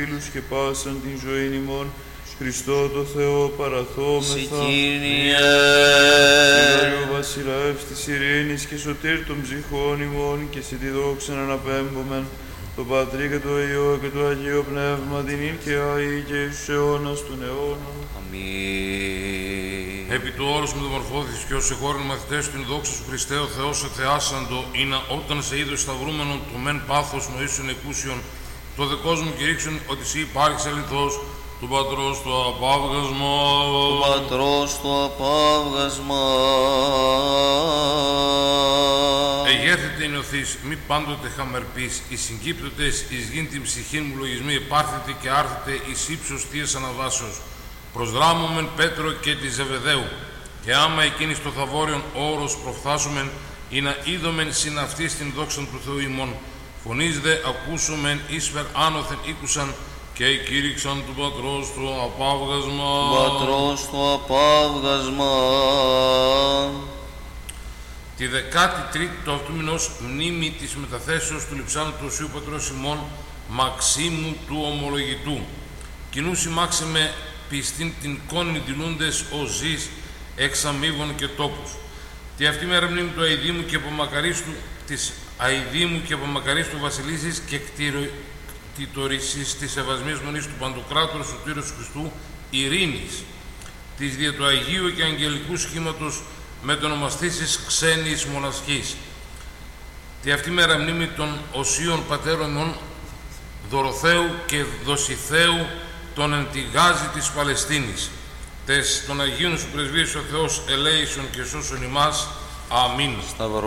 φίλους και πάσαν την ζωήν ημών, Χριστό το Θεό παραθόμεθα. Σηκήνιε. Συλλογιό βασιλεύς της ειρήνης και σωτήρ των ψυχών ημών, και σε τη δόξαν αναπέμπομεν, το Πατρί και το Υιό και το Αγίο Πνεύμα, την ίν και αεί και εις τους αιώνας των αιώνων. Αμήν. Επί του όρους μεταμορφώθης και ως εχώρων μαθητές του δόξα σου Χριστέ ο Θεός εθεάσαντο, ή να όταν σε είδος σταυρούμενον το μεν πάθος νοήσουν εκούσιον, το δε κόσμο κηρύξουν ότι εσύ υπάρχεις αληθώς, του Πατρός το απάβγασμα. Του Πατρός το απάβγασμα. Εγέρθετε νιωθείς, μη πάντοτε χαμερπείς, οι συγκύπτωτες εις γην την ψυχήν μου λογισμοί επάρθετε και άρθετε εις ύψος θείας αναβάσεως. Προσδράμωμεν Πέτρο και τη Ζεβεδαίου, και άμα εκείνης το θαβόριον όρος προφθάσομεν, ή να είδομεν συν αυτής την δόξαν του Θεού ημών. Φωνής δε ακούσομεν ίσφερ άνωθεν ήκουσαν, και κήρυξαν του Πατρός το απάβγασμα. Του Πατρός το απάβγασμα. Τη 13η του αυτού μηνός μνήμη της μεταθέσεως του λειψάνου του Οσίου Πατρός ημών Μαξίμου του Ομολογητού. Κοινού συμμάξε με πιστήν την κόνη δηλούντες ο ζής εξ αμείβων και τόπους. Τη αυτή μέρα μνήμη του αηδήμου και απομακαρίστου της αηδήμου και απομακαρίστου βασιλίσης και κτητορίσης της ευασμίας μονής του Παντοκράτορου Σωτήρος Χριστού ειρήνης, της δια του Αγίου και Αγγελικού σχήματος με τον ονομαστήσεις ξένης μονασχής. Τη αυτή μέρα μνήμη των οσίων πατέρων Δωροθέου και Δοσιθέου τον εν τη Γάζη της Παλαιστίνης. Τες των Αγίων σου πρεσβείες ο Θεός ελέησον και σώσον ημάς. Αμήν.